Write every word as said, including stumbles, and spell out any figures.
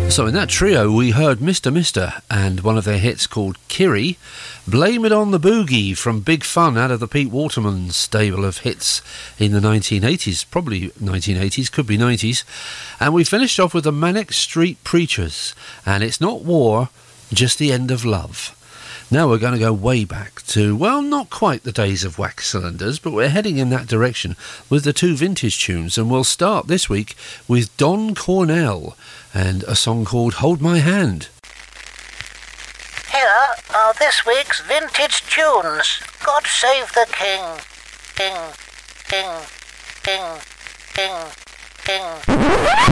So in that trio we heard Mister Mister and one of their hits called Kiri, Blame It on the Boogie from Big Fun out of the Pete Waterman stable of hits in the nineteen eighties, probably nineteen eighties, could be nineties, and we finished off with the Manic Street Preachers and It's Not War, Just the End of Love. Now we're going to go way back to, well, not quite the days of wax cylinders, but we're heading in that direction with the two vintage tunes, and we'll start this week with Don Cornell and a song called Hold My Hand. Here are this week's vintage tunes. God Save the King. King, King, King, King, King.